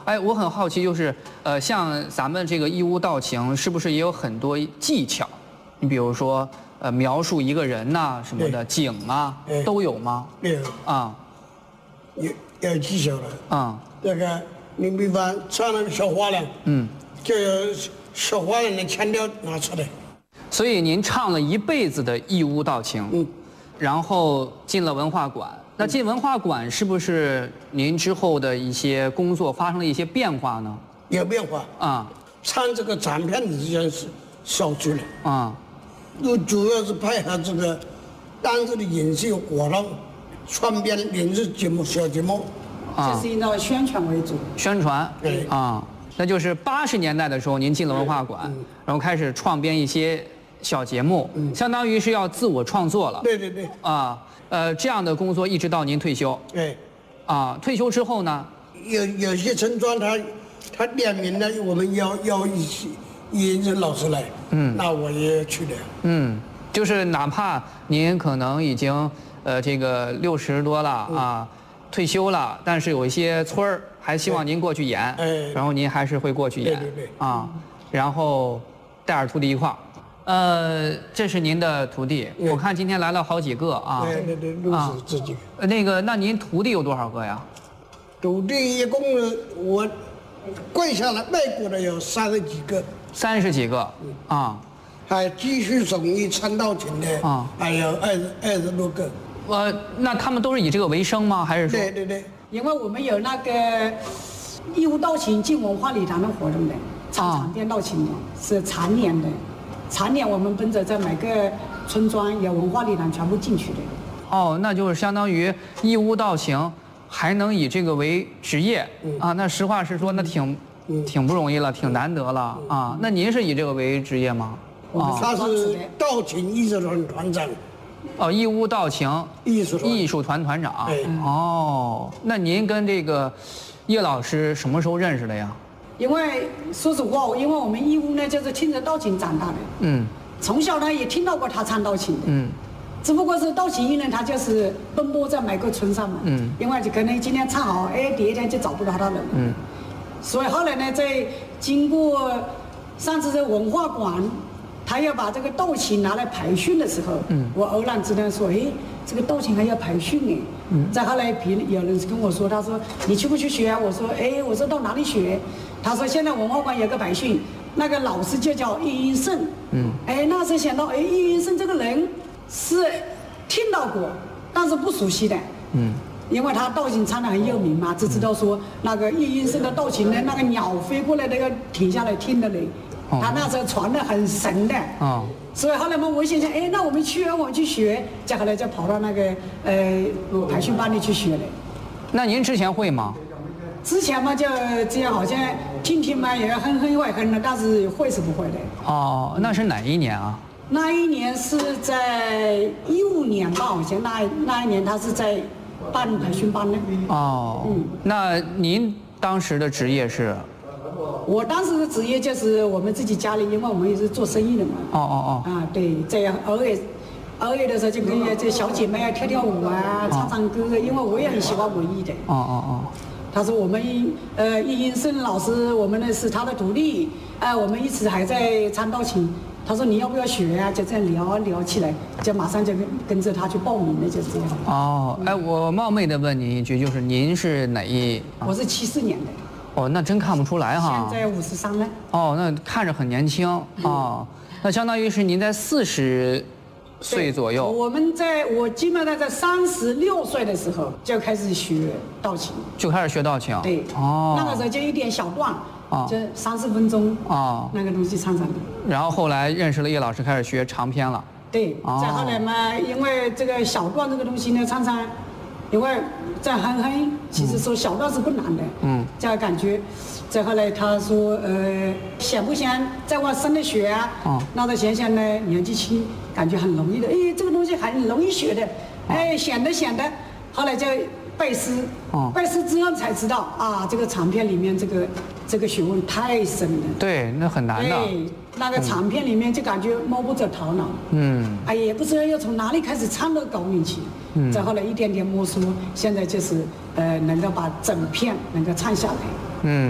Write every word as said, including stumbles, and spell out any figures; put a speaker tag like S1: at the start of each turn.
S1: 哎，我很好奇，就是呃，像咱们这个义乌道情，是不是也有很多技巧？你比如说，呃，描述一个人呐、什么的，景啊，都有吗？
S2: 没有
S1: 啊，
S2: 有有技巧的
S1: 啊。
S2: 这个你比方唱那个小花脸，嗯，就有小花脸的腔调拿出来。
S1: 所以您唱了一辈子的义乌道情，嗯，然后进了文化馆。那进文化馆是不是您之后的一些工作发生了一些变化呢？
S2: 有变化
S1: 啊，
S2: 唱这个长片的时间是少去了
S1: 啊，
S2: 就主要是配合这个当时的影视活动，创编影视节目、小节目，
S3: 啊，就是以那宣传为主。
S1: 宣传，
S2: 对
S1: 啊，那就是八十年代的时候，您进了文化馆，嗯、然后开始创编一些小节目，嗯、相当于是要自我创作了。
S2: 对对对。啊，
S1: 呃，这样的工作一直到您退休。
S2: 对。
S1: 啊，退休之后呢？
S2: 有有些村庄他他点名了，我们要要一些音乐老师来，嗯，那我也去的。
S1: 嗯，就是哪怕您可能已经呃这个六十多了啊，嗯、退休了，但是有一些村儿还希望您过去演，哎，然后您还是会过去演，
S2: 对对对，
S1: 啊，然后带着徒弟一块儿。呃，这是您的徒弟，我看今天来了好几个啊。
S2: 对对对，六十这几
S1: 个。那个，那您徒弟有多少个呀？
S2: 徒弟一共我跪下来拜过的有三十几个。
S1: 三十几个，啊。
S2: 还继续手艺唱道情的啊，还有二十二十多个。
S1: 呃，那他们都是以这个为生吗？还是说？
S2: 对对对。
S3: 因为我们有那个义乌道情进文化礼堂的活动的，唱长篇道情的，是常年的。常年我们奔着在每个村庄有文化礼堂全部进去的。
S1: 哦，那就是相当于义乌道情还能以这个为职业、嗯、啊？那实话实说，那挺、嗯、挺不容易了，挺难得了、嗯、啊。那您是以这个为职业吗？
S2: 哦，他是道情艺术团团长。
S1: 哦，义乌道情
S2: 艺术
S1: 艺术团团长。哦，那您跟这个叶老师什么时候认识的呀？
S3: 因为说实话，因为我们义乌呢，就是听着道情长大的，嗯，从小呢也听到过他唱道情的，嗯，只不过是道情艺人他就是奔波在每个村上嘛，嗯，因为就可能今天唱好，哎，第二天就找不到他了，嗯，所以后来呢，在经过上次在文化馆，他要把这个道情拿来培训的时候，嗯，我偶然之间说，哎，这个道情还要培训哎，嗯，再后来别有人跟我说，他说你去不去学啊？我说，哎，我说到哪里学？他说现在文化馆有个培训，那个老师就叫易云胜。嗯，哎，那时候想到，哎，易云胜这个人是听到过，但是不熟悉的。嗯，因为他道情唱得很有名嘛，只知道说那个易云胜的道情呢，那个鸟飞过来那个停下来听的嘞。哦、他那时候传得很神的。哦。所以后来嘛，我想想，哎，那我们去啊，我们去学，再后来就跑到那个呃培训班里去学了。
S1: 那您之前会吗？
S3: 之前嘛，就这样，好像听听嘛，也哼哼会哼的，但是会是不会的。
S1: 哦，那是哪一年啊？
S3: 那一年是在一五年吧，好像那那一年他是在办培训班的。
S1: 哦，嗯，那您当时的职业是？
S3: 我当时的职业就是我们自己家里，因为我们也是做生意的嘛。
S1: 哦哦哦。
S3: 啊，对，这样偶尔。偶尔的时候就跟这小姐妹啊跳跳舞啊，唱唱歌，因为我也很喜欢文艺的。
S1: 哦哦哦。
S3: 他说我们呃易云胜老师，我们呢是他的徒弟，哎、呃，我们一直还在唱道情。他说你要不要学啊？就这样聊聊起来，就马上就跟跟着他去报名了，就是这样。
S1: 哦，哎，我冒昧的问您一句，就是您是哪一？
S3: 我是七四年的。
S1: 哦，那真看不出来哈。
S3: 现在五十三了。
S1: 哦，那看着很年轻哦，那相当于是您在四十。岁左右，
S3: 我们在我基本上在三十六岁的时候就开始学道情，
S1: 就开始学道情。
S3: 对，哦，那个时候就一点小段，哦，就三四分钟，哦，那个东西唱唱的。
S1: 然后后来认识了叶老师，开始学长篇了。
S3: 对，哦、再后来嘛，因为这个小段这个东西呢，唱唱，因为在哼哼，其实说小段是不难的，嗯，这样感觉。再后来他说，呃，想不想再往深的学啊？哦，那他想想呢，年纪轻，感觉很容易的。哎，这个东西很容易学的。哎，想的想的，后来就背诗。哦，背诗之后才知道啊，这个长篇里面这个这个学问太深了。
S1: 对，那很难的。
S3: 对，那个长篇里面就感觉摸不着头脑。嗯。哎，也不知道要从哪里开始唱到高明去。嗯。再后来一点点摸索，现在就是呃，能够把整篇能够唱下来。嗯。